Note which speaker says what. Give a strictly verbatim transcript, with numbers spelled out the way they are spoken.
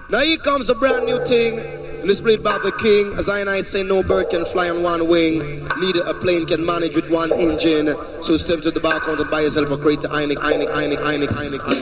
Speaker 1: Now here comes a brand new thing. Displayed by the king. As I and I say, no bird can fly on one wing. Neither a plane can manage with one engine. So step to the bar counter, buy yourself a crate. Einig, Einig, Einig, Einig, Einig, Einig.